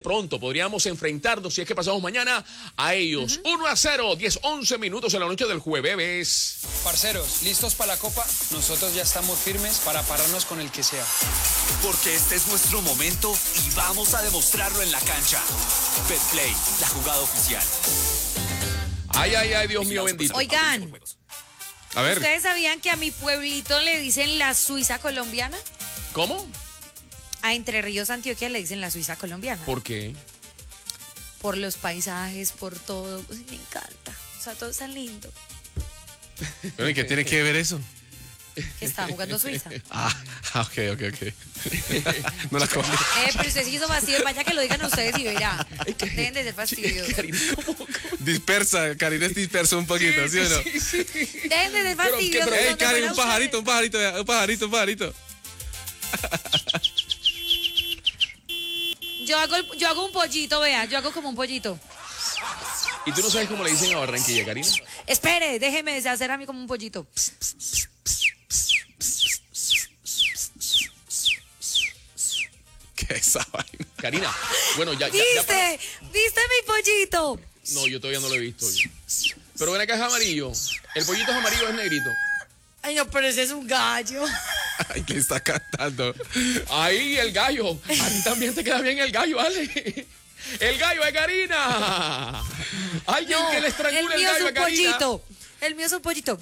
pronto podríamos enfrentarnos, si es que pasamos mañana, a ellos. 1-0, 10-11 minutos en la noche del jueves. Parceros, ¿listos para la Copa? Nosotros ya estamos firmes para pararnos con el que sea. Porque este es nuestro momento y vamos a demostrarlo en la cancha. Betplay, la jugada oficial. Ay, ay, ay, Dios mío bendito. Oigan, A ver, ¿ustedes sabían que a mi pueblito le dicen la Suiza colombiana? ¿Cómo? A Entre Ríos, Antioquia le dicen la Suiza colombiana. ¿Por qué? Por los paisajes, por todo. Uy, me encanta. O sea, todo es tan lindo. ¿y qué tiene que ver eso? Que está jugando Suiza. Ok. No la cogí. Pero usted sí hizo fastidio. Vaya que lo digan ustedes y verá. Dejen de ser fastidiosos. Karina, ¿cómo? Dispersa, Karina es dispersa un poquito, ¿sí o no? Dejen de ser fastidiosos. Ey, donde Karen, fuera un pajarito. Yo hago un pollito, vea. Yo hago como un pollito. ¿Y tú no sabes cómo le dicen a Barranquilla, Karina? Espere, déjeme hacer a mí como un pollito. ¿Qué es esa vaina? Karina, bueno, ya ¿Viste? ¿Viste mi pollito? No, yo todavía no lo he visto. Pero ven acá, es amarillo. El pollito es amarillo o es negrito. Ay, no, pero ese es un gallo. Ay, ¿qué está cantando? Ahí, el gallo. A ti también te queda bien el gallo, Ale. El gallo es Karina. Alguien que le estrangule el el mío es gallo a un Karina. pollito. El mío es un pollito.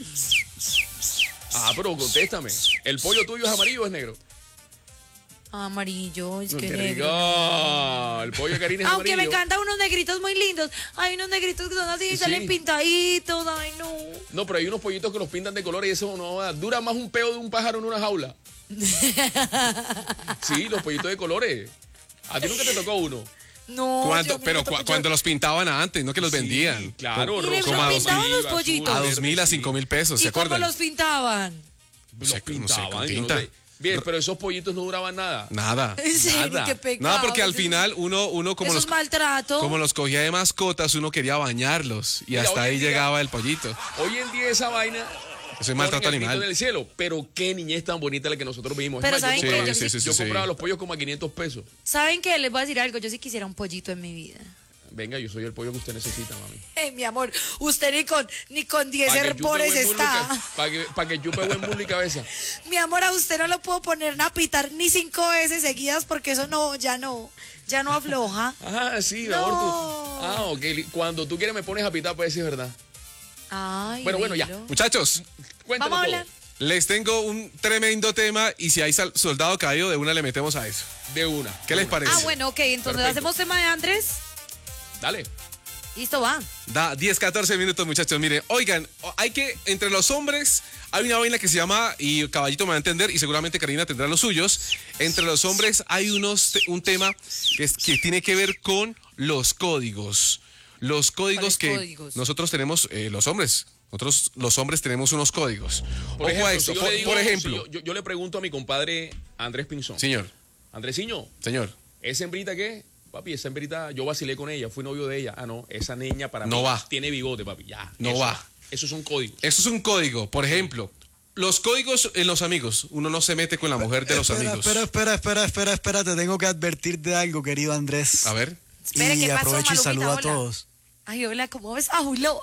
Ah, pero contéstame. ¿El pollo tuyo es amarillo o es negro? Amarillo, es que Qué negro. rico. El pollo de Karina es Aunque me amarillo. encantan unos negritos muy lindos. Hay unos negritos que son así y Sí. salen pintaditos. Ay, no. No, pero hay unos pollitos que los pintan de color y eso no dura más un peo de un pájaro en una jaula. Sí, los pollitos de colores. A ti nunca te tocó uno. No. Cuando los pintaban antes, no que los vendían. Sí, claro, Y me rosa, pintaban azul, los pollitos. A azul, 2.000 a 5.000 pesos, ¿se ¿Y cómo acuerdan? los pintaban? Los No sé, pintaban. con yo no tinta. sé. Bien, pero esos pollitos no duraban nada. Nada. En serio, Nada. qué pecado. Nada, porque al final uno como Eso los, es maltrato. como los cogía de mascotas, uno quería bañarlos. Y Mira, hasta hoy en ahí día- llegaba el pollito. Hoy en día esa vaina... Eso es maltrato ponen el grito animal. en el cielo, pero qué niñez tan bonita la que nosotros vivimos. Pero Es más, ¿saben yo qué? compraba, Sí, yo sí. compraba los pollos como a 500 pesos. ¿Saben qué? Les voy a decir algo. Yo sí quisiera un pollito en mi vida. Venga, yo soy el pollo que usted necesita, mami. Mi amor, usted ni con 10 herpores está. Para que chupe buen bullo y cabeza. Mi amor, a usted no lo puedo poner a pitar ni 5 veces seguidas porque eso ya no afloja. Ah, sí, mi No. amor, tú. Ah, ok. Cuando tú quieres me pones a pitar, pues sí es verdad. Ay, Bueno, ya. dilo. Muchachos, Cuéntame Vamos a todo. hablar. les tengo un tremendo tema y si hay soldado caído, de una le metemos a eso. De una. ¿Qué les parece? Ah, bueno, ok. Entonces Perfecto. hacemos tema de Andrés. Dale. Listo, va. Da 10, 14 minutos, muchachos. Miren, oigan, hay que, entre los hombres, hay una vaina que se llama, y Caballito me va a entender, y seguramente Karina tendrá los suyos. Entre los hombres hay un tema que tiene que ver con los códigos. Los códigos que códigos? nosotros tenemos, los hombres. Nosotros, los hombres, tenemos unos códigos. Por Ojo a ejemplo, esto. si yo le digo- Por si ejemplo, yo le pregunto a mi compadre Andrés Pinzón. señor, Andresiño, señor, ¿esa hembrita qué? Papi, esa hembrita, yo vacilé con ella, fui novio de ella. Ah, no, esa niña para No mí va. tiene bigote, papi. Ya. No eso va. Eso es un código. eso es un código. Por ejemplo, los códigos en los amigos. Uno no se mete con la mujer de los amigos. Espera, te tengo que advertir de algo, querido Andrés. A ver. Espere, y ¿qué pasó, aprovecho y Malumita? saludo a Hola. todos. Ay, hola, ¿cómo ves? Habló.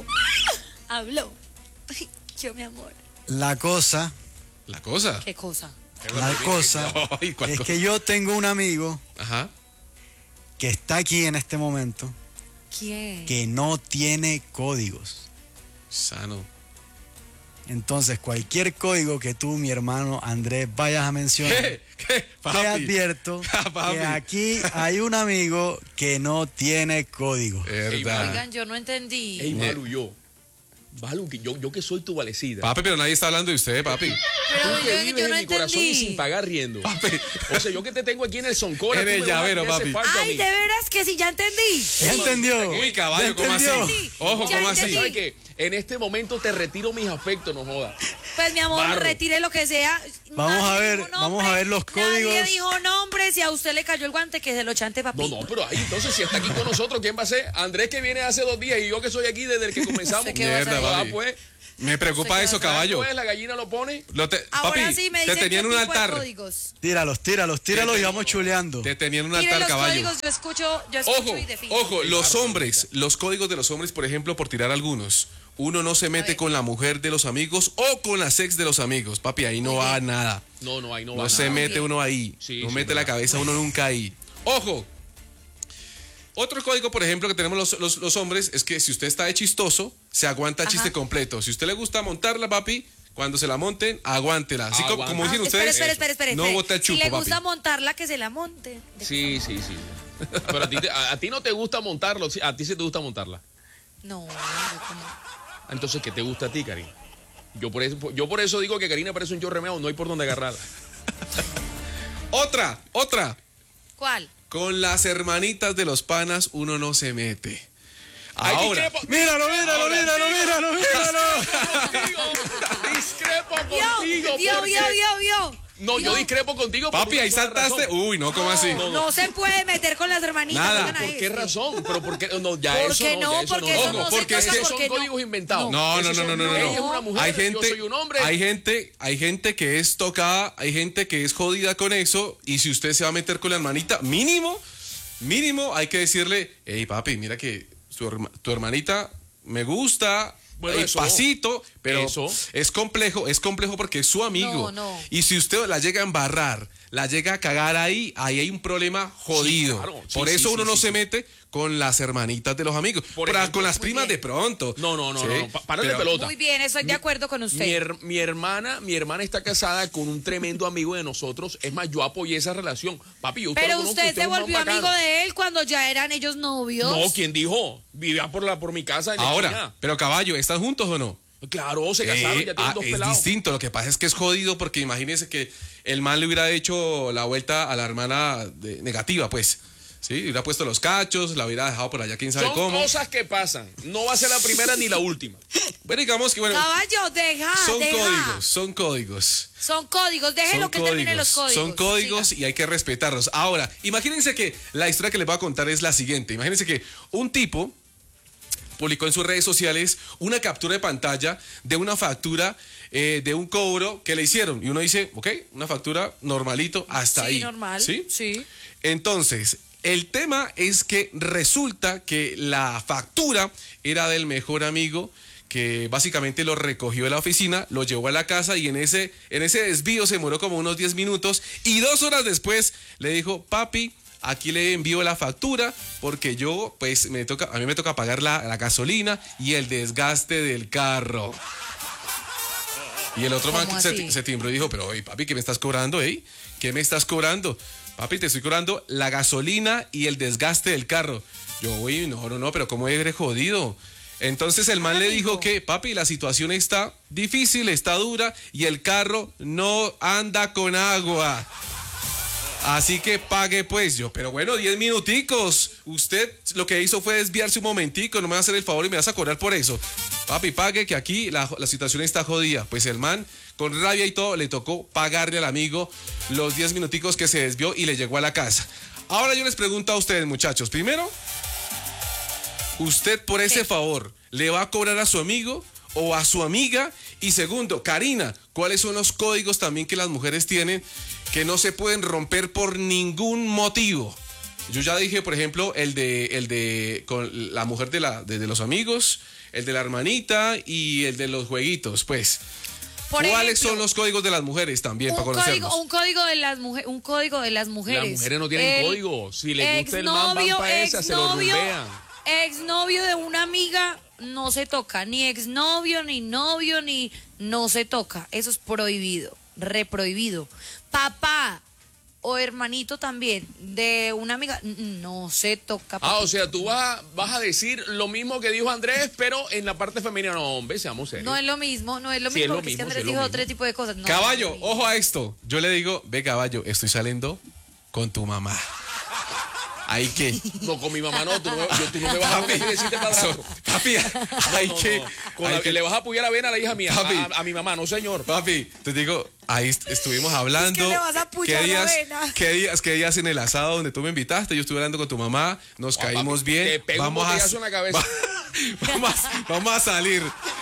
Habló. Ay, yo, mi amor. La cosa La cosa. ¿Qué cosa? Ay, ¿cuál es cosa? que yo tengo un amigo Ajá. que está aquí en este momento ¿Quién? que no tiene códigos. Sano. Entonces, cualquier código que tú, mi hermano Andrés, vayas a mencionar, ¿Qué? Papi. te advierto Papi. que aquí hay un amigo que no tiene código. Verdad. Oigan, yo no entendí. Ey, Malu, Malu, que yo que soy tu valecida. Papi, pero nadie está hablando de usted, papi. Pero Tú que yo vives no en mi corazón y sin entendí. pagar riendo. Papi. O sea, yo que te tengo aquí en el Soncora. En el llavero, papi. Ay, de veras que sí, ya entendí. ¿Ya entendió? Uy, caballo, ¿Ya ¿cómo así? entendió? Ojo, Ya ¿cómo así? entendí. ¿Sabes qué? En este momento te retiro mis afectos, no jodas. Pues mi amor, Barro. retire lo que sea. Vamos a Nadie ver, dijo nombre, vamos a ver los Nadie códigos. dijo nombres y a usted le cayó el guante que se lo chante papi. No, pero ahí entonces si está aquí con nosotros, ¿quién va a ser? Andrés que viene hace 2 días y yo que soy aquí desde el que comenzamos. ¿Usted qué va a Mierda, saber? Ah, papi. pues. Me preocupa eso, caballo. ¿Cuál es? La gallina lo pone. Ahora Papi, sí me te dicen tenían qué un tipo de altar. códigos. Tíralos y vamos chuleando. Te tenían un Miren altar, los caballo. códigos, yo escucho Ojo, y defino. ojo, los hombres, los códigos de los hombres, por ejemplo, por tirar algunos. Uno no se mete con la mujer de los amigos o con la ex de los amigos. Papi, ahí no va nada. No, ahí no No va se nada. mete uno ahí. Sí, No sí, mete la verdad. cabeza uno nunca ahí. Ojo. Otro código, por ejemplo, que tenemos los hombres es que si usted está de chistoso, se aguanta el chiste completo. Si usted le gusta montarla, papi, cuando se la monten, aguántela. Así como dicen ustedes, Espere. no bota el chupo, Si le papi. gusta montarla, que se la monte. Sí. Pero a ti no te gusta montarlo, a ti sí te gusta montarla. No, yo como... Entonces, ¿qué te gusta a ti, Karina? Yo por eso digo que Karina parece un chorremeo, no hay por dónde agarrarla. Otra. ¿Cuál? Con las hermanitas de los panas uno no se mete. Ay, Ahora, Míralo. Discrepo contigo. Vio. No, yo discrepo contigo. por papi, una ahí sola saltaste. razón. Uy, no, ¿cómo así? No se puede meter con las hermanitas. Nada. oigan a ¿Por qué este. razón? Pero ¿por qué? No, ya ¿Por eso qué no, no? ya eso Porque no. eso no se porque es toca, que son porque no. códigos inventados. No. Esos son- No. Ella es una mujer, Hay yo soy un hombre. hay gente que es tocada, hay gente que es jodida con eso. Y si usted se va a meter con la hermanita, mínimo, hay que decirle, hey papi, mira que tu hermanita me gusta. Bueno, eso. Pasito, pero Eso. es complejo porque es su amigo. No. Y si usted la llega a embarrar, la llega a cagar ahí hay un problema jodido. claro. Sí, Por sí, eso sí, uno no sí, se sí. mete con las hermanitas de los amigos. ejemplo, con las muy primas bien. de pronto. No. ¿Sí? Párale Pero- pelota. Muy bien, estoy de acuerdo con usted. Mi hermana está casada con un tremendo amigo de nosotros. Es más, yo apoyé esa relación. Papi, yo Pero lo conozco, usted es se un man volvió bacano. amigo de él cuando ya eran ellos novios. No, ¿quién dijo? Vivía por mi casa en la Ahora, esquina. pero caballo, ¿están juntos o no? Claro, se casaron, ya tienen dos es pelados. distinto. Lo que pasa es que es jodido porque imagínense que el man le hubiera hecho la vuelta a la hermana negativa, pues. Sí, le hubiera puesto los cachos, la hubiera dejado por allá, quién sabe Son cómo. cosas que pasan. No va a ser la primera ni la última. Bueno, digamos que bueno, Caballo, deja. son códigos. Son códigos, déjenlo que termine los códigos. Son códigos Siga. y hay que respetarlos. Ahora, imagínense que la historia que les voy a contar es la siguiente. Imagínense que un tipo publicó en sus redes sociales una captura de pantalla de una factura de un cobro que le hicieron. Y uno dice, ok, una factura normalito hasta ahí. Sí, normal. ¿Sí? Entonces, el tema es que resulta que la factura era del mejor amigo que básicamente lo recogió de la oficina, lo llevó a la casa y en ese desvío se demoró como unos 10 minutos y 2 horas después le dijo, papi, aquí le envío la factura porque yo, pues, a mí me toca pagar la gasolina y el desgaste del carro. Y el otro man ¿Cómo se así? timbró y dijo, pero oye, papi, ¿qué me estás cobrando, ¿Qué me estás cobrando? Papi, te estoy cobrando la gasolina y el desgaste del carro. Yo, oye, no, pero ¿cómo eres jodido? Entonces el man le dijo que, papi, la situación está difícil, está dura y el carro no anda con agua. Así que pague pues yo, pero bueno, 10 minuticos. Usted lo que hizo fue desviarse un momentico, no me va a hacer el favor y me vas a cobrar por eso. Papi, pague que aquí la situación está jodida. Pues el man, con rabia y todo, le tocó pagarle al amigo los 10 minuticos que se desvió y le llegó a la casa. Ahora yo les pregunto a ustedes, muchachos. Primero, ¿usted por ese favor le va a cobrar a su amigo o a su amiga? Y segundo, Karina, ¿cuáles son los códigos también que las mujeres tienen que no se pueden romper por ningún motivo? Yo ya dije, por ejemplo, el de con la mujer de los amigos, el de la hermanita y el de los jueguitos, pues. Por ¿Cuáles ejemplo, son los códigos de las mujeres también para conocerlos? un código de las mujeres. Las mujeres no tienen código. Si les gusta el man, van pa' esa, se lo rumbean. Exnovio de una amiga no se toca, ni exnovio, ni novio, ni no se toca. Eso es prohibido, reprohibido. Papá o hermanito también de una amiga no se toca. Ah, o papito. sea, tú vas a decir lo mismo que dijo Andrés, pero en la parte femenina. No, hombre, seamos serios. No es lo mismo, Sí, es porque lo es que mismo, Andrés sí, es lo dijo mismo. otro tipo de cosas. No, Caballo, no es lo mismo. ojo a esto. Yo le digo, ve caballo, estoy saliendo con tu mamá. Hay que. No, con mi mamá no, tú no me vas a decirte padrastro. Papi, hay No, que. no. Con hay la que le vas a apoyar a ver a la hija mía, Papi. a mi mamá, no señor. Papi, te digo, ahí estuvimos hablando. Es que le vas a apoyar la vena. ¿Qué días en el asado donde tú me invitaste? Yo estuve hablando con tu mamá, nos caímos papi, bien. te pego un botellazo en la cabeza. vamos a salir.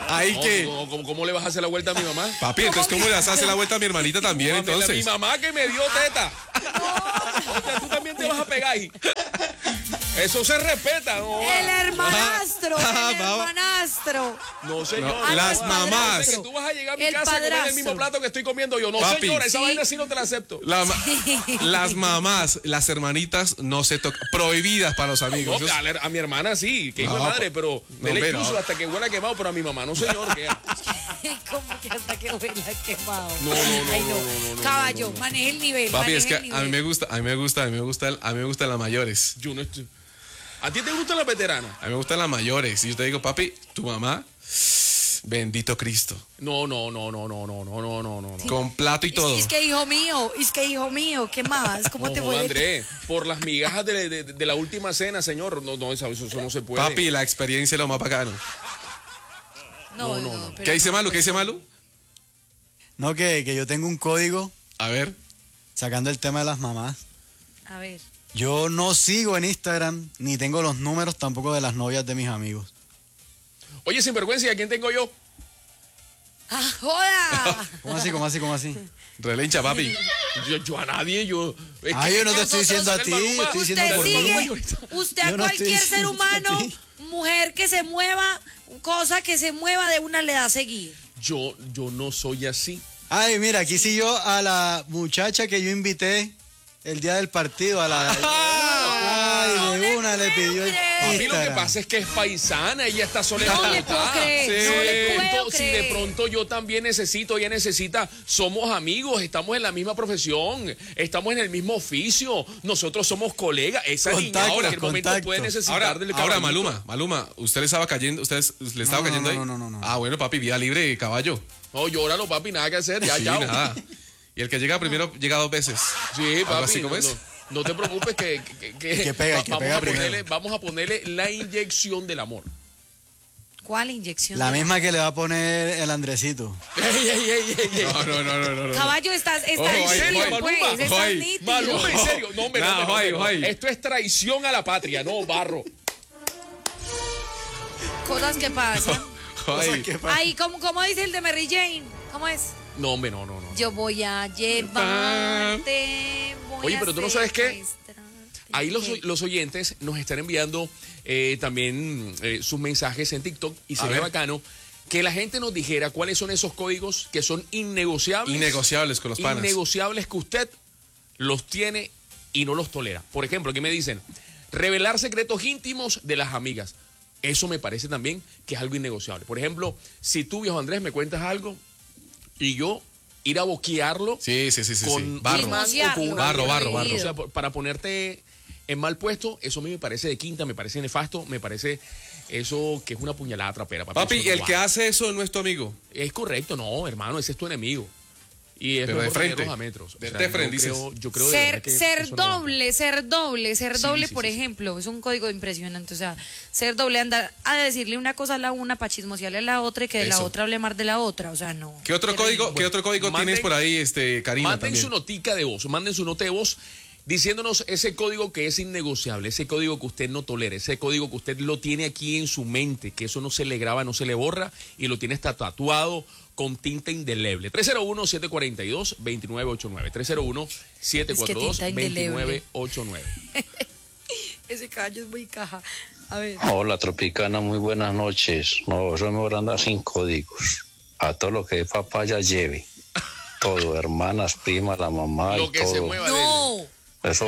Ahí No, que. no, ¿cómo le vas a hacer la vuelta a mi mamá? Papi, entonces ¿cómo le vas a hacer la vuelta a mi hermanita también, Mi entonces? mamá que me dio teta. O sea, tú también te vas a pegar ahí. Eso se respeta, ¿no? El hermanastro, Ah, el baba. hermanastro. No, señor. No, las No, mamás. que tú vas a llegar a mi El casa a comer el padrastro. mismo plato que estoy comiendo yo. No, Papi. señora, esa Sí. vaina sí no te la acepto. Las mamás, las hermanitas no se tocan. Prohibidas para los No, amigos. Eso es- a mi hermana sí, que hijo de No, madre, pero no, dele hombre, chuzo no. hasta que huela quemado, pero a mi mamá no, señor. Que... ¿Cómo que hasta que huela quemado? No, Ay, no. Caballo, maneje el nivel. Papi, es que maneje el a mí nivel. me gustan las mayores. Yo no estoy... ¿A ti te gustan las veteranas? A mí me gustan las mayores. Y yo te digo, papi, tu mamá, bendito Cristo. No. Con plato y todo. Es que hijo mío, ¿qué más? ¿Cómo te No, voy a André, por las migajas de la última cena, señor. No, eso no se puede. Papi, la experiencia es lo más bacano. No. ¿Qué dice Malu? ¿Qué dice Malu? No, que yo tengo un código, A ver. sacando el tema de las mamás. A ver. Yo no sigo en Instagram, ni tengo los números tampoco de las novias de mis amigos. Oye, sinvergüenza, ¿y a quién tengo yo? ¡Ah, joda! ¿Cómo así? Relincha, papi. Yo a nadie, yo... es Ah, que yo no te nosotros estoy diciendo a el ti, Maluma- estoy diciendo Usted por sigue, Maluma. usted a Yo no estoy cualquier ser diciendo humano, a ti. mujer que se mueva, cosa que se mueva de una le da a seguir. Yo no soy así. Ay, mira, aquí siguió a la muchacha que yo invité el día del partido, a la... Ay, de una le pidió el A mí lo que Instagram. pasa es que es paisana, ella está sola. No le puedo creer, no le puedo Si de creer. pronto yo también necesito, ella necesita, somos amigos, estamos en la misma profesión, estamos en el mismo oficio, nosotros somos colegas. Esa niña Contactos, en cualquier momento contactos. puede necesitar Ahora, del ahora caballito. Maluma, ¿usted le estaba cayendo, le estaba No, cayendo ahí? no. Ah, bueno, papi, vía libre, caballo. No, llóralo, papi, nada que hacer, ya, Sí, ya. nada. Y el que llega primero llega dos veces. Sí, Algo papi, así como es. no te preocupes que pega, que pega primero. vamos a ponerle la inyección del amor. ¿Cuál inyección? La de misma que le va a poner el Andresito. Ey. No. Caballo, estás Ojo ahí, nítido, ojo ahí, pues, ojo estás ahí. nítido. Maluma, en serio. No, hombre, Nah, no. joy. Esto es traición a la patria, no, barro. Cosas que pasan. Ay, Ay, ¿cómo dice el de Mary Jane? ¿Cómo es? No, hombre, no. Yo voy a llevarte. Oye, pero tú no sabes qué. secuestrarte. Ahí ¿Qué? los oyentes nos están enviando también sus mensajes en TikTok y A sería ver. bacano que la gente nos dijera cuáles son esos códigos que son innegociables. innegociables con los panas. Innegociables que usted los tiene y no los tolera. Por ejemplo, aquí me dicen, revelar secretos íntimos de las amigas. Eso me parece también que es algo innegociable. Por ejemplo, si tú, viejo Andrés, me cuentas algo y yo ir a boquearlo Sí. con Barro. un imán o con una Barro. O sea, para ponerte en mal puesto, eso a mí me parece de quinta, me parece nefasto, me parece eso que es una puñalada trapera. Papi, eso no el va. que hace eso no es tu amigo. Es correcto, no, hermano, ese es tu enemigo. Y es Pero de mejor frente. tenerlos a metros. De frente, dices. Yo creo de verdad que Ser eso no va. doble, sí, por sí. ejemplo, es un código impresionante. O sea, ser doble, andar a decirle una cosa a la una para chismosearle a la otra y que de la Eso. otra hable más de la otra. O sea, no. ¿Qué otro Terrible. código manden- tienes por ahí, Karina? Manden También? su notica de voz, manden su nota de voz diciéndonos ese código que es innegociable, ese código que usted no tolera, ese código que usted lo tiene aquí en su mente, que eso no se le graba, no se le borra y lo tiene hasta tatuado con tinta indeleble. 301-742-2989. 301-742-2989. Ese caballo es muy caja. A ver. Hola Tropicana, muy buenas noches. No, soy mejor andar sin códigos. A todo lo que papá ya lleve. Todo, hermanas, primas, la mamá Lo y que se todo. mueva de él. No. Eso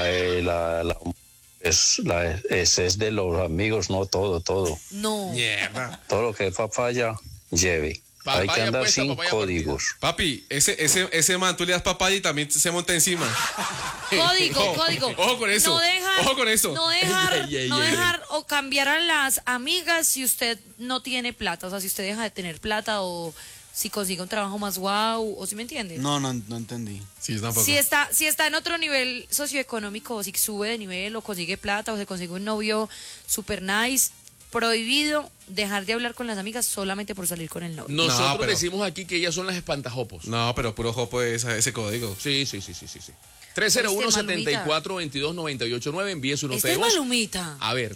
es de los amigos, no todo. No. Mierda. Todo lo que papá ya lleve. Hay que Papaya andar puesta, sin papaya códigos. Papi, ese man, tú le das papaya y también se monta encima. Código. Ojo con eso, No dejar, ojo con eso. No dejar, Ey. no dejar o cambiar a las amigas si usted no tiene plata. O sea, si usted deja de tener plata o si consigue un trabajo más guau, o si me entiende. No entendí. Sí, tampoco. Si está en otro nivel socioeconómico, o si sube de nivel, o consigue plata, o se consigue un novio super nice, prohibido dejar de hablar con las amigas solamente por salir con el novio. Nosotros No, pero- decimos aquí que ellas son las espantajopos. No, pero puro jopo ese código. Sí. 301-7422-989. Envíe su nota Este de es voz. Malumita. A ver,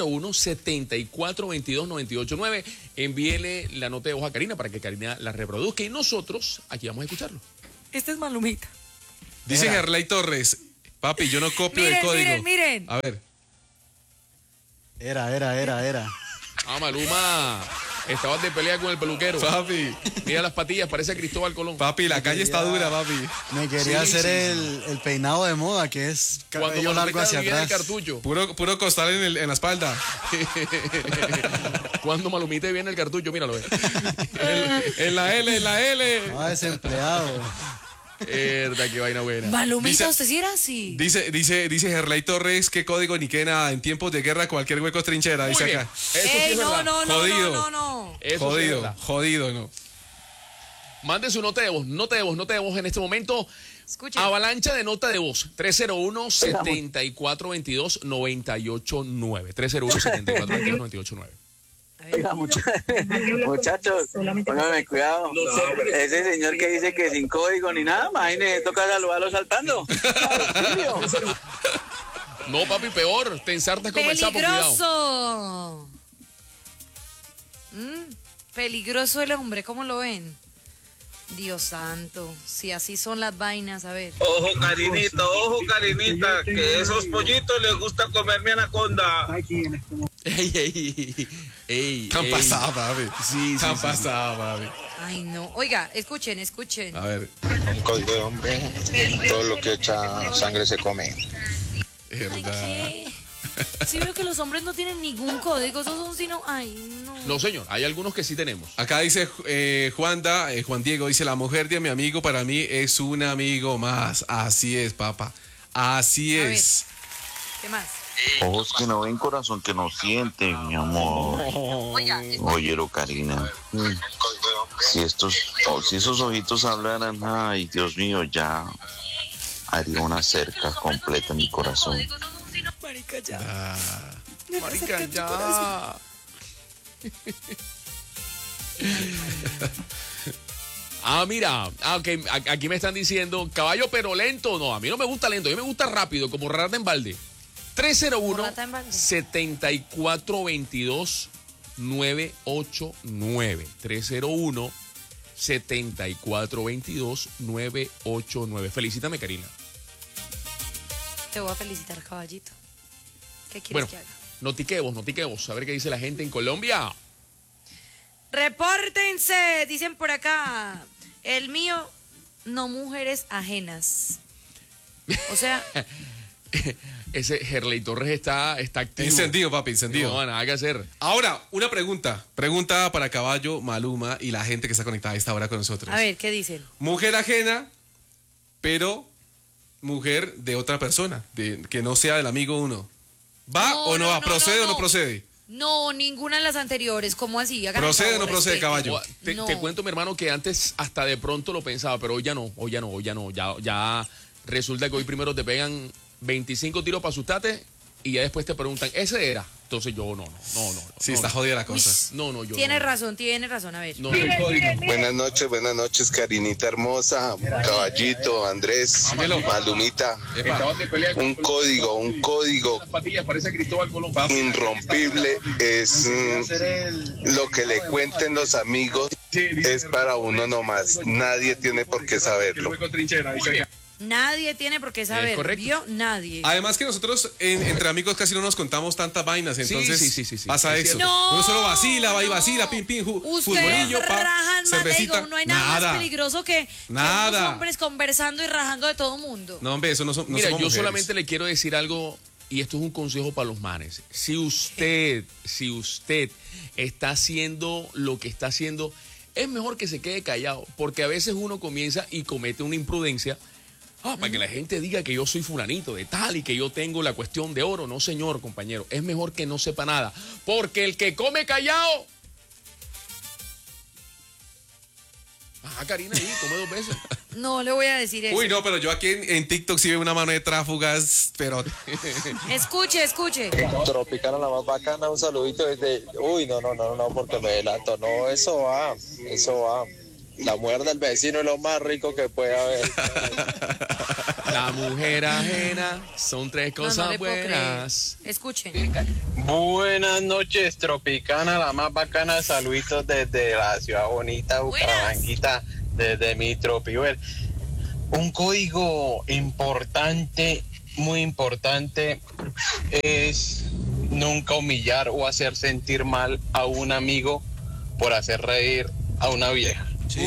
301-7422-989. Envíele la nota de voz a Karina para que Karina la reproduzca y nosotros aquí vamos a escucharlo. Este es Malumita. Dice Gerlay Torres, papi, yo no copio el Miren, código. miren. A ver. Era. Ah, Maluma, estabas de pelea con el peluquero. Papi, Mira las patillas, parece Cristóbal Colón. papi, la calle está dura, papi. Me quería Sí, hacer sí, el peinado de moda, que es cabello largo hacia viene el atrás. cartucho. Puro costal en la espalda. Cuando Malumita viene el cartucho, míralo. En la L. Ah, desempleado. Verdad, qué vaina buena. Malumita, Dice- ¿usted sí era así? Dice Gerlay Torres, ¿qué código ni qué nada? En tiempos de guerra cualquier hueco es trinchera, Muy dice bien. acá. Eso sí Ey, es no, verdad. no, Jodido. no. Eso sí es Jodido, verdad. jodido, ¿no? Mande su nota de voz, nota de voz en este momento. Escuchen. Avalancha de nota de voz. 301-7422-989. 301-7422-989. Oiga, muchachos, pónganme cuidado. Ese señor que dice que sin código ni nada, imagínese, toca saludarlo saltando. No, papi, peor. Te ensartas con el sapo, cuidado. ¡Peligroso! Peligroso el hombre, ¿cómo lo ven? Dios santo, si así son las vainas, a ver. Ojo, Karinita, que esos pollitos les gusta comer mi anaconda. Ey. Tan pasada, papi. Sí, Tan sí. pasada, papi. Ay, no. Oiga, escuchen. A ver, Código de hombre, todo lo que echa sangre se come. es Ay, verdad. ¿qué? Sí veo que los hombres no tienen ningún código, esos son sino... Ay, no. No, señor, hay algunos que sí tenemos. Acá dice Juan Diego, dice, la mujer de mi amigo para mí es un amigo más. Así es, papá. Así A es. ¿Qué más? Ojos que no ven, corazón que no siente, mi amor. Oiga, Óyelo, Karina. Si esos ojitos hablaran, ay, Dios mío, ya haría una cerca completa en mi corazón. marica, ya. Marica, ya. Mira, ok, aquí me están diciendo caballo pero lento. No, a mí no me gusta lento, a mí me gusta rápido, como rata en balde. Como rata en balde. 301-7422-989. 301-7422-989. Felicítame, Karina. Te voy a felicitar, caballito. ¿Qué quieres Bueno, que haga? notiquemos. A ver qué dice la gente en Colombia. Repórtense, dicen por acá. El mío, no mujeres ajenas. O sea, Ese Gerley Torres está activo. Encendido, papi, encendido. No, nada que hacer. Ahora, una pregunta. Pregunta para Caballo, Maluma y la gente que está conectada a esta hora con nosotros. a ver, ¿qué dicen? Mujer ajena, pero mujer de otra persona, que no sea del amigo uno. ¿Va No, o no no, va? no, ¿Procede no, o no no. procede? No, ninguna de las anteriores. ¿Cómo así? Hagan el ¿Procede o favor, no procede, respeten. caballo? Te No. cuento, mi hermano, que antes hasta de pronto lo pensaba, pero hoy ya no. Ya resulta que hoy primero te pegan 25 tiros para asustarte y ya después te preguntan, ¿ese era? Entonces yo no. Sí, no, está no. jodida la cosa. No, yo Tiene no. razón, a ver. No, Buenas noches, Karinita hermosa, Caballito, Andrés, Malumita. Un código parece Cristóbal Colón. irrompible es lo que le cuenten los amigos, es para uno nomás, nadie tiene por qué saberlo. Nadie tiene por qué saber. correcto. ¿Vio? Nadie. Además que nosotros entre amigos casi no nos contamos tantas vainas, entonces sí. pasa Es eso. cierto. No, Uno solo vacila, va y no. vacila, pim, Ustedes futbolillo, rajan más, cervecita. digo, no hay nada más peligroso que Nada. unos hombres conversando y rajando de todo mundo. No, hombre, eso no, no Mira, somos yo mujeres. solamente le quiero decir algo, y esto es un consejo para los manes. Si usted está haciendo lo que está haciendo, es mejor que se quede callado, porque a veces uno comienza y comete una imprudencia. Para que la gente diga que yo soy fulanito de tal y que yo tengo la cuestión de oro. No, señor, compañero. Es mejor que no sepa nada. Porque el que come callado. Karina, ahí come 2 veces. No le voy a decir eso. Uy, no, pero yo aquí en TikTok sí veo una mano de tráfugas, pero... Escuche. Tropicana la más bacana, un saludito desde... Uy, no, porque me delato. No, eso va. La mujer del vecino es lo más rico que puede haber. La mujer ajena son tres No, no cosas le puedo buenas. creer. Escuchen. Buenas noches, Tropicana, la más bacana. Saluditos desde la ciudad bonita, Bucaramanguita, desde mi Tropiver. Un código importante, muy importante, es nunca humillar o hacer sentir mal a un amigo por hacer reír a una vieja. Sí.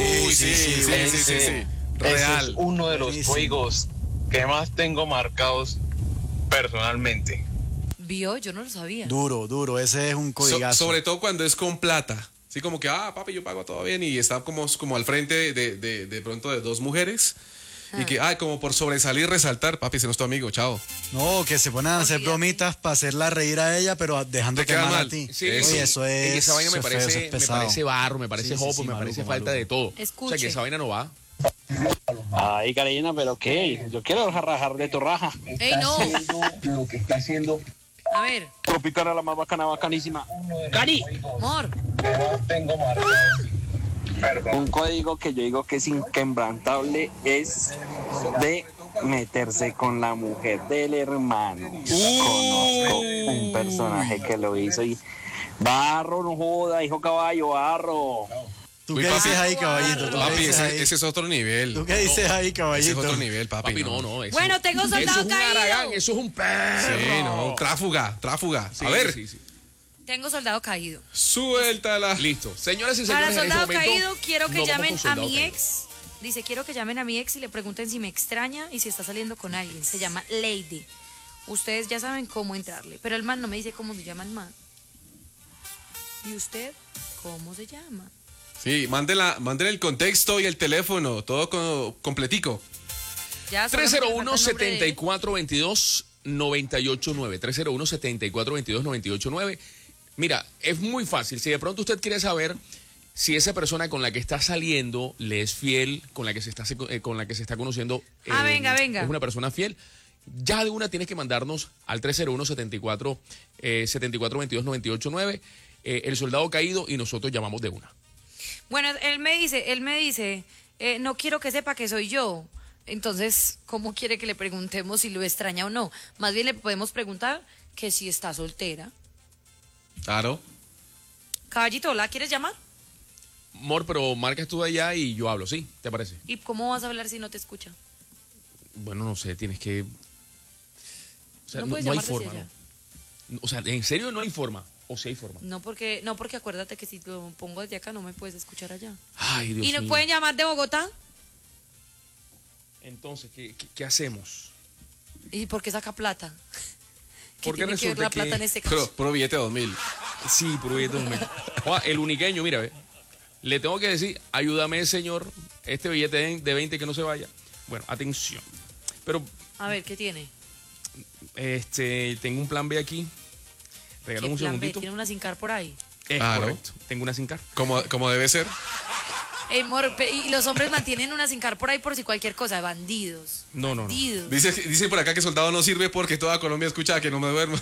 Real. Ese es uno de los códigos que más tengo marcados personalmente. ¿Vio? Yo no lo sabía. Duro, ese es un codigazo. Sobre todo cuando es con plata. Así como que, papi, yo pago todo bien. Y está como al frente de pronto de dos mujeres. Y que, como por sobresalir, resaltar, papi, ese no es tu amigo, chao. No, que se ponen a hacer bromitas para hacerla reír a ella, pero dejándote queda mal a mal. ti. Sí, Oye, eso es. Y esa vaina me eso es feo, eso parece, es me pesado. parece barro, me parece jopo, me parece falta de todo. Escuche. O sea, que esa vaina no va. Ay, Karina, pero ¿qué? Yo quiero rajar de tu raja. ¡Ey, no! Lo que está haciendo. A ver, Tropicana, la más bacana, bacanísima. Cari. amor. Un código que yo digo que es inquebrantable es de meterse con la mujer del hermano. Conozco un personaje que lo hizo y barro, no joda, hijo caballo, barro. ¿Tú qué dices ahí, caballito? ¿Tú qué Papi, dices ahí? ese es otro nivel. ¿Tú qué dices ahí, caballito? Ese es otro nivel, papi. Papi, no. Eso, Bueno, tengo eso soldado es un caído. haragán, eso es un perro. Sí, no, tráfuga. Sí, A ver, sí. Tengo soldado caído. suéltala. Listo. Señoras y Para señores, en este soldado momento, caído, quiero que nos vamos llamen con a soldado mi caído. ex. Dice, quiero que llamen a mi ex y le pregunten si me extraña y si está saliendo con alguien. Se llama Lady. Ustedes ya saben cómo entrarle. Pero el man no me dice cómo se llama el man. ¿Y usted cómo se llama? Sí, mándele el contexto y el teléfono, todo completico. Ya solamente me falta el nombre de- 301-7422-989. 301-7422-989. Mira, es muy fácil. Si de pronto usted quiere saber si esa persona con la que está saliendo le es fiel, con la que se está conociendo, venga. es una persona fiel, ya de una tienes que mandarnos al 301-7422-989 el soldado caído y nosotros llamamos de una. Bueno, él me dice, no quiero que sepa que soy yo. Entonces, ¿cómo quiere que le preguntemos si lo extraña o no? Más bien le podemos preguntar que si está soltera. Claro. Caballito, ¿la quieres llamar? Mor, pero marcas tú de allá y yo hablo, ¿sí? ¿Te parece? ¿Y cómo vas a hablar si no te escucha? Bueno, no sé, tienes que... O sea, No no puedes hay llamar desde forma, allá. ¿no? O sea, ¿en serio no hay forma? ¿O sí hay forma? No porque acuérdate que si lo pongo desde acá no me puedes escuchar allá. Ay, Dios ¿Y nos mío. pueden llamar de Bogotá? Entonces, ¿qué hacemos? ¿Y por qué saca plata? ¿Qué Porque tiene que ver resulta la plata que- en este caso? Puro billete de 2000. Sí, pero el uniqueño, mira, ve. Le tengo que decir, ayúdame, señor, este billete de 20 que no se vaya. Bueno, atención. Pero, A ver, ¿qué tiene? tengo un plan B aquí. Regálame un ¿Qué plan B? segundito. ¿Tiene una sin car por ahí? Es Claro. correcto. Tengo una sin car. Como debe ser. Y los hombres mantienen una sin car por ahí por si cualquier cosa. Bandidos. No. Bandidos. Dice por acá que soldado no sirve porque toda Colombia escucha que no me duermo.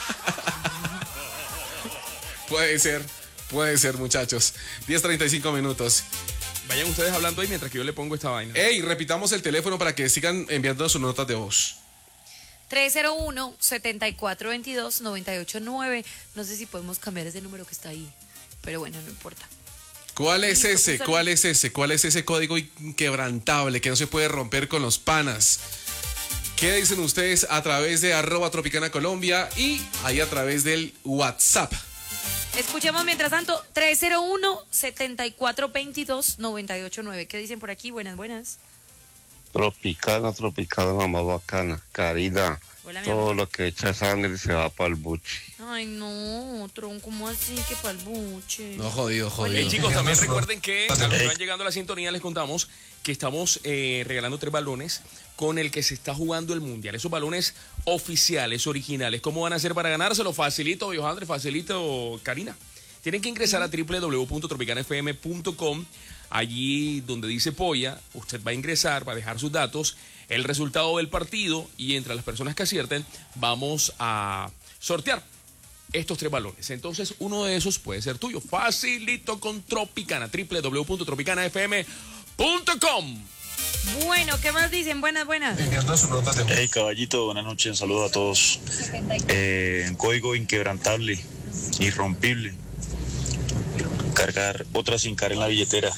Puede ser, muchachos. 10:35 minutos. Vayan ustedes hablando ahí mientras que yo le pongo esta vaina. Ey, repitamos el teléfono para que sigan enviando sus notas de voz. 301-7422-989. No sé si podemos cambiar ese número que está ahí. Pero bueno, no importa. ¿Cuál es Listo, ese? pues, ¿Cuál es ese? ¿Cuál es ese código inquebrantable que no se puede romper con los panas? ¿Qué dicen ustedes a través de @Tropicana Colombia y ahí a través del WhatsApp? Escuchemos mientras tanto 301-7422-989. ¿Qué dicen por aquí? Buenas. Tropicana, la más bacana. Karina, Hola, mi todo amor. lo que echa sangre se va para el buche. Ay, no, tronco, ¿cómo así? Que pa'l buche. No, jodido. Chicos, también recuerden que a los que van llegando a la sintonía les contamos que estamos regalando 3 balones con el que se está jugando el Mundial. Esos balones oficiales, originales. ¿Cómo van a hacer para ganárselo? Facilito, Johandre, facilito, Karina. Tienen que ingresar a www.tropicanafm.com. Allí donde dice polla, usted va a ingresar, va a dejar sus datos, el resultado del partido y entre las personas que acierten vamos a sortear estos 3 balones. Entonces, uno de esos puede ser tuyo. Facilito con Tropicana, www.tropicanafm.com. Bueno, ¿qué más dicen? Buenas. Hey, caballito, buenas noches, saludos a todos. Código inquebrantable, irrompible. Cargar otra sin cara en la billetera.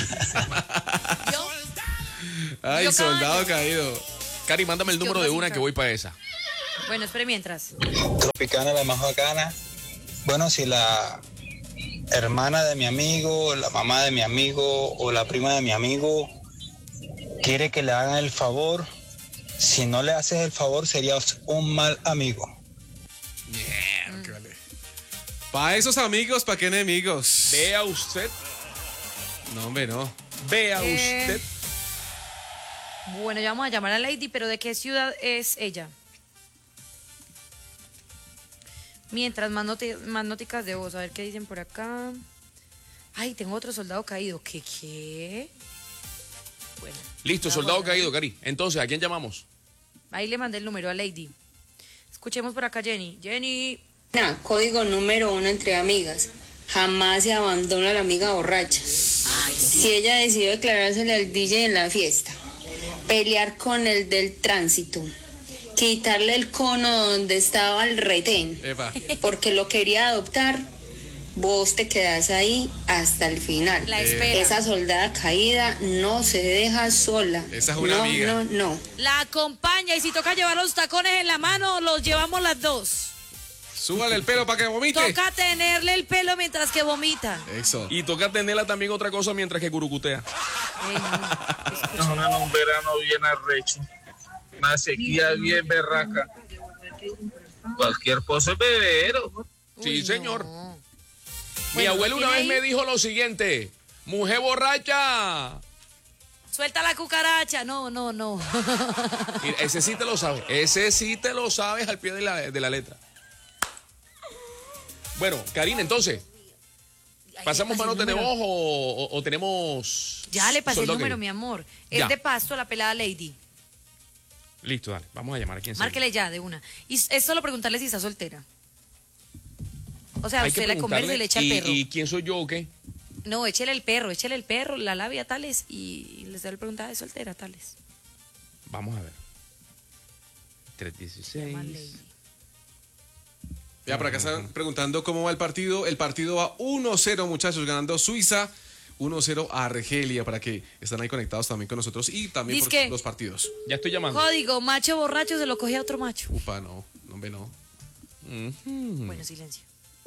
Ay, Yo soldado caído. Cari, mándame el ¿Qué número otra de una cinta? que voy para esa. Bueno, espere mientras. Tropicana, la más bacana. Bueno, si la hermana de mi amigo, la mamá de mi amigo o la prima de mi amigo quiere que le hagan el favor, si no le haces el favor serías un mal amigo. Para esos amigos, ¿para qué enemigos? Vea usted. No, hombre, no. Vea usted. Bueno, ya vamos a llamar a Lady, pero ¿de qué ciudad es ella? Mientras, más noticas de voz. A ver qué dicen por acá. Ay, tengo otro soldado caído. ¿Qué? Bueno. Listo, ya soldado guarda. caído, Cari. Entonces, ¿a quién llamamos? Ahí le mandé el número a Lady. Escuchemos por acá, Jenny. Jenny. Código número 1 entre amigas. Jamás se abandona a la amiga borracha. Si ella decidió declarársele al DJ en la fiesta, pelear con el del tránsito, quitarle el cono donde estaba el retén, Epa. porque lo quería adoptar, vos te quedás ahí hasta el final. La espera. Esa soldada caída no se deja sola. Esa es una no, amiga. No. La acompaña y si toca llevar los tacones en la mano, los llevamos las dos. Súbale el pelo para que vomite. Toca tenerle el pelo mientras que vomita. Eso. Y toca tenerla también otra cosa mientras que curucutea. Un verano bien arrecho. Una sequía bien berraca. Cualquier cosa es bebero. Sí, señor. No. Mi Bueno, abuelo una ¿tiene vez ahí? me dijo lo siguiente. Mujer borracha. Suelta la cucaracha. No. Mira, ese sí te lo sabes. Ese sí te lo sabes al pie de la letra. Bueno, Karina, entonces, ¿pasamos pasé el manote de número. voz o tenemos... Ya le pasé el soldado número, que- mi amor. Ya. Es de pasto la pelada Lady. Listo, dale. Vamos a llamar a quien sea. Márquele ya, de una. Y es solo preguntarle si está soltera. O sea, Hay que usted le conversa y le echa el perro. ¿Y quién soy yo o qué? No, échele el perro, la labia tales y les da le pregunta de soltera tales. Vamos a ver. 316. Ya, por acá están preguntando cómo va el partido. El partido va 1-0, muchachos, ganando Suiza. 1-0 a Argelia, para que están ahí conectados también con nosotros y también por Dizque. los partidos. Ya estoy llamando. Código, macho borracho se lo coge a otro macho. Upa, no, hombre, no. Bueno, silencio.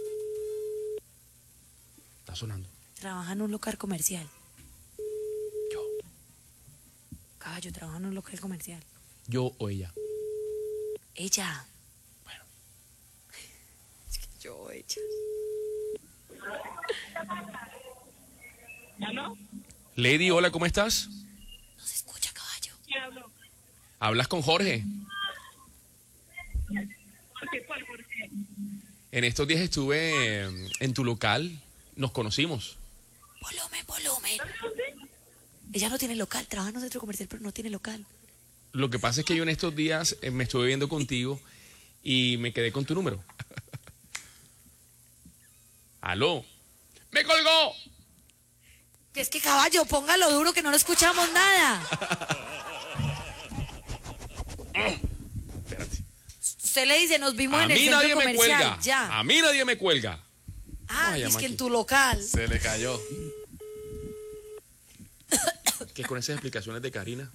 Está sonando. Trabaja en un local comercial. Caballo, trabaja en un local comercial. Yo o ella. Ella. Bueno. Es que yo o ella. Lady, hola, ¿cómo estás? No se escucha, caballo. ¿Hablas con Jorge? En estos días estuve en tu local. Nos conocimos. Volumen. Ella no tiene local, trabaja en un centro comercial, pero no tiene local. Lo que pasa es que yo en estos días me estuve viendo contigo y me quedé con tu número. ¿Aló? ¡Me colgó! Es que caballo, póngalo duro que no lo escuchamos nada. Usted le dice, nos vimos A en el mí centro nadie me comercial. cuelga. Ya. A mí nadie me cuelga. Ah, Vaya, es que Maki. en tu local. Se le cayó. Que con esas explicaciones de Karina.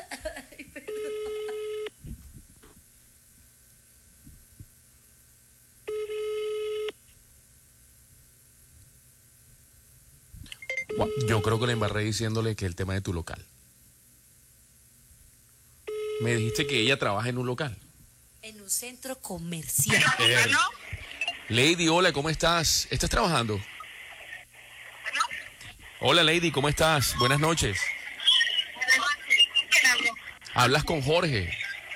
Yo creo que le embarré diciéndole que el tema de tu local. Me dijiste que ella trabaja en un local. En un centro comercial. Lady, hola, ¿cómo estás? ¿Estás trabajando? Hola, Lady, ¿cómo estás? Buenas noches. Hablas con Jorge.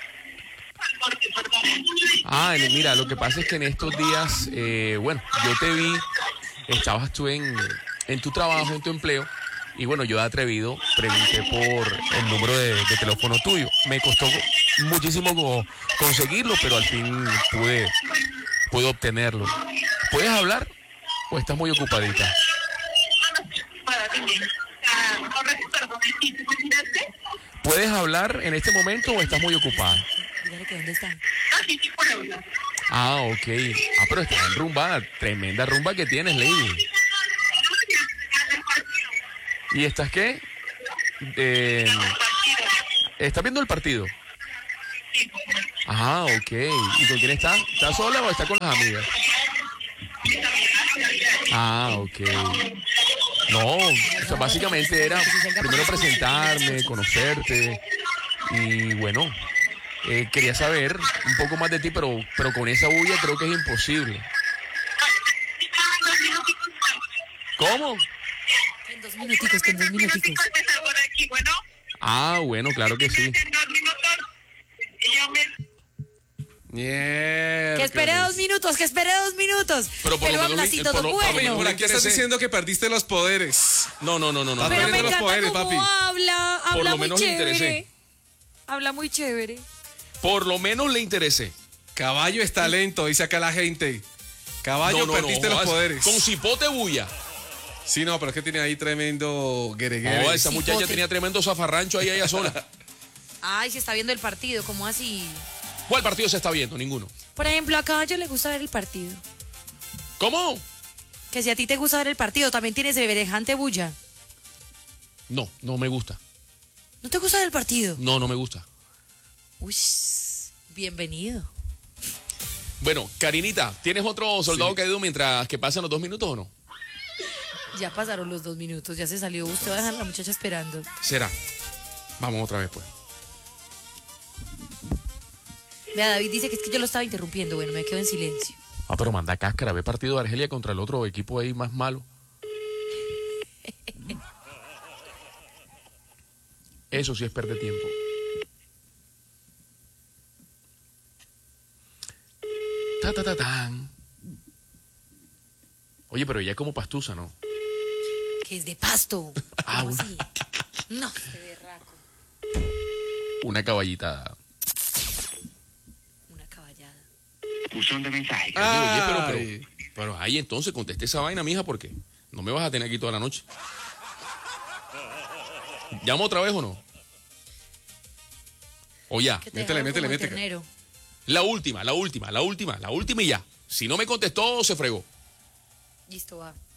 Ah, mira, lo que pasa es que en estos días, bueno, yo te vi, estabas tú en tu trabajo, en tu empleo, y bueno, yo de atrevido pregunté por el número de teléfono tuyo. Me costó muchísimo conseguirlo, pero al fin pude obtenerlo. ¿Puedes hablar o estás muy ocupadita? ¿Puedes hablar en este momento o estás muy ocupada? Dígale que dónde está. Ah, ok. Ah, pero estás en rumba, tremenda rumba que tienes, Lady. ¿Y estás qué? ¿Estás viendo el partido? Ah, ok. ¿Y con quién está? ¿Está sola o está con las amigas? Ah, ok. No, o sea, básicamente era primero presentarme, conocerte y bueno, quería saber un poco más de ti, pero con esa bulla creo que es imposible. ¿Cómo? En 2 minuticos, que en 2 minuticos. Ah, bueno, claro que sí. Que espere 2 minutos, que espere 2 minutos. Pero por lo menos así todo bueno. Por aquí estás diciendo que perdiste los poderes. No. Estás Pero me perdiendo los encanta poderes, cómo papi. habla Por lo muy menos le chévere. interesé. Habla muy chévere. Por lo menos le interesé. Caballo es talento, dice acá la gente. Caballo, perdiste los poderes. Con cipote bulla. Sí, no, pero es que tiene ahí tremendo guereguere. No, esa muchacha tenía tremendo zafarrancho ahí ella sola. Ay, se está viendo el partido, ¿cómo así? ¿Cuál partido se está viendo? Ninguno. Por ejemplo, a Caballo le gusta ver el partido. ¿Cómo? Que si a ti te gusta ver el partido, también tienes semejante bulla. No me gusta. ¿No te gusta ver el partido? No me gusta. Uy, bienvenido. Bueno, Karinita, ¿tienes otro soldado caído mientras que pasan los 2 minutos o no? Ya pasaron los 2 minutos, ya se salió. Usted va a dejar a la muchacha esperando. Será. Vamos otra vez, pues. Vea, David dice que es que yo lo estaba interrumpiendo. Bueno, me quedo en silencio. Ah, pero manda cáscara, ve partido de Argelia contra el otro equipo ahí más malo. Eso sí es perder tiempo. Tan. Oye, pero ella es como pastusa, ¿no? Que es de pasto. Ah, ¿Cómo así? No, se ve raco. Una caballita. Una caballada. Buzón de mensajes. Oye, pero ahí entonces conteste esa vaina, mija, porque no me vas a tener aquí toda la noche. ¿Llamo otra vez o no? O ya. Que te dejaron como el ternero. La última y ya. Si no me contestó, se fregó. Listo, va.